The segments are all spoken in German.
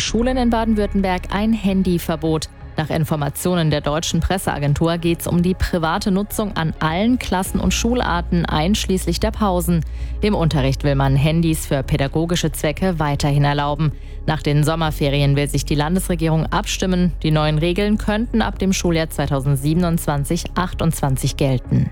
Schulen in Baden-Württemberg ein Handyverbot. Nach Informationen der deutschen Presseagentur geht es um die private Nutzung an allen Klassen und Schularten, einschließlich der Pausen. Im Unterricht will man Handys für pädagogische Zwecke weiterhin erlauben. Nach den Sommerferien will sich die Landesregierung abstimmen. Die neuen Regeln könnten ab dem Schuljahr 2027/28 gelten.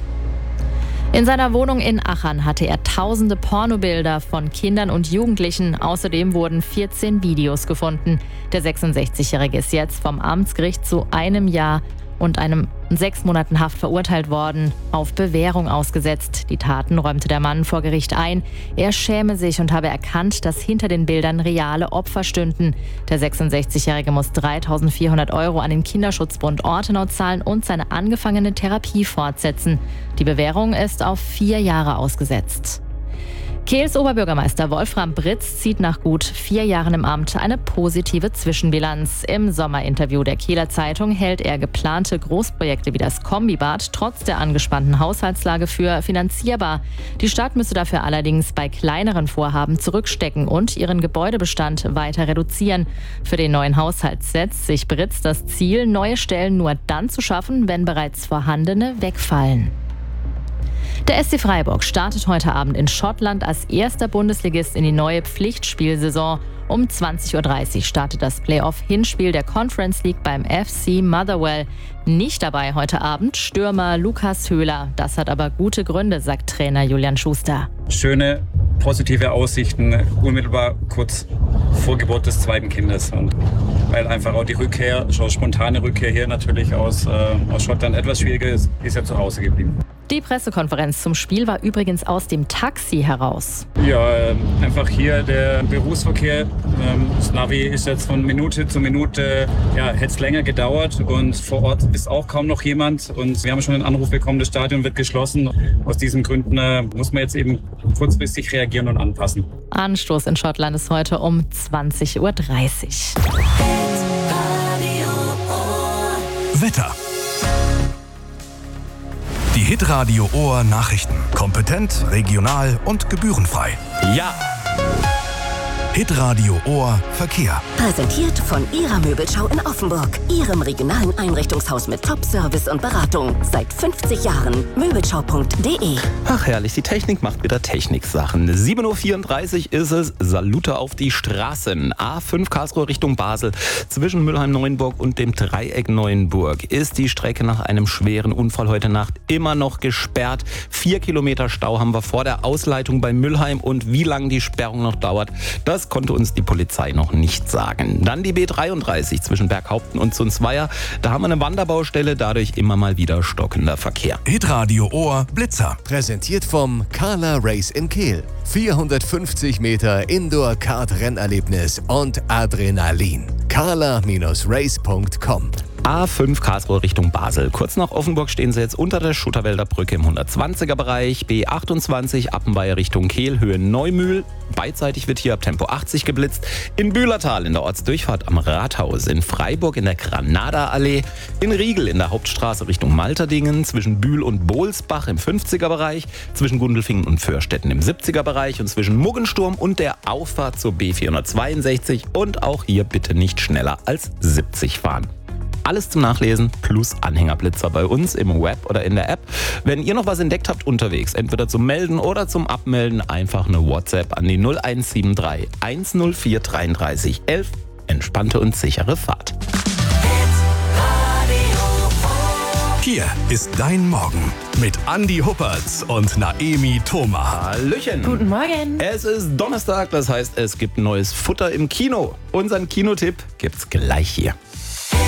In seiner Wohnung in Achern hatte er tausende Pornobilder von Kindern und Jugendlichen. Außerdem wurden 14 Videos gefunden. Der 66-Jährige ist jetzt vom Amtsgericht zu 1 Jahr und 6 Monaten Haft verurteilt worden, auf Bewährung ausgesetzt. Die Taten räumte der Mann vor Gericht ein. Er schäme sich und habe erkannt, dass hinter den Bildern reale Opfer stünden. Der 66-Jährige muss 3.400 € an den Kinderschutzbund Ortenau zahlen und seine angefangene Therapie fortsetzen. Die Bewährung ist auf 4 Jahre ausgesetzt. Kehls Oberbürgermeister Wolfram Britz zieht nach gut 4 Jahren im Amt eine positive Zwischenbilanz. Im Sommerinterview der Kehler Zeitung hält er geplante Großprojekte wie das Kombibad trotz der angespannten Haushaltslage für finanzierbar. Die Stadt müsse dafür allerdings bei kleineren Vorhaben zurückstecken und ihren Gebäudebestand weiter reduzieren. Für den neuen Haushalt setzt sich Britz das Ziel, neue Stellen nur dann zu schaffen, wenn bereits vorhandene wegfallen. Der SC Freiburg startet heute Abend in Schottland als erster Bundesligist in die neue Pflichtspielsaison. Um 20.30 Uhr startet das Playoff-Hinspiel der Conference League beim FC Motherwell. Nicht dabei heute Abend Stürmer Lukas Höhler. Das hat aber gute Gründe, sagt Trainer Julian Schuster. Schöne, positive Aussichten, unmittelbar kurz vor Geburt des zweiten Kindes. Und weil einfach auch die Rückkehr, schon spontane Rückkehr hier natürlich aus Schottland etwas schwieriger ist, ist er zu Hause geblieben. Die Pressekonferenz zum Spiel war übrigens aus dem Taxi heraus. Ja, einfach hier der Berufsverkehr. Das Navi ist jetzt von Minute zu Minute, hätte es länger gedauert und vor Ort ist auch kaum noch jemand. Und wir haben schon einen Anruf bekommen, das Stadion wird geschlossen. Aus diesen Gründen muss man jetzt eben kurzfristig reagieren und anpassen. Anstoß in Schottland ist heute um 20.30 Uhr. Wetter. Die Hitradio Ohr Nachrichten. Kompetent, regional und gebührenfrei. Ja. Hitradio Ohr Verkehr. Präsentiert von Ihrer Möbelschau in Offenburg. Ihrem regionalen Einrichtungshaus mit Top-Service und Beratung. Seit 50 Jahren. Möbelschau.de. Ach herrlich, die Technik macht wieder Techniksachen. 7.34 Uhr ist es. Salute auf die Straßen. A5 Karlsruhe Richtung Basel. Zwischen Mülheim-Neuenburg und dem Dreieck Neuenburg ist die Strecke nach einem schweren Unfall heute Nacht immer noch gesperrt. 4 Kilometer Stau haben wir vor der Ausleitung bei Mülheim. Und wie lange die Sperrung noch dauert, das konnte uns die Polizei noch nicht sagen. Dann die B33 zwischen Berghaupten und Zunzweier. Da haben wir eine Wanderbaustelle, dadurch immer mal wieder stockender Verkehr. Hitradio Ohr Blitzer. Präsentiert vom Carla Race in Kehl. 450 Meter Indoor-Kart-Rennerlebnis und Adrenalin. carla-race.com. A5 Karlsruhe Richtung Basel. Kurz nach Offenburg stehen Sie jetzt unter der Schutterwälder Brücke im 120er Bereich. B28 Appenweier Richtung Kehl, Höhe Neumühl. Beidseitig wird hier ab Tempo 80 geblitzt. In Bühlertal in der Ortsdurchfahrt am Rathaus. In Freiburg in der Granada-Allee. In Riegel in der Hauptstraße Richtung Malterdingen. Zwischen Bühl und Bohlsbach im 50er Bereich. Zwischen Gundelfingen und Förstetten im 70er Bereich. Und zwischen Muggensturm und der Auffahrt zur B462. Und auch hier bitte nicht schneller als 70 fahren. Alles zum Nachlesen plus Anhängerblitzer bei uns im Web oder in der App. Wenn ihr noch was entdeckt habt unterwegs, entweder zum Melden oder zum Abmelden, einfach eine WhatsApp an die 0173 104 33 11. Entspannte und sichere Fahrt. Hier ist dein Morgen mit Andi Huppertz und Naemi Thoma. Hallöchen. Guten Morgen. Es ist Donnerstag, das heißt, es gibt neues Futter im Kino. Unseren Kinotipp gibt's gleich hier.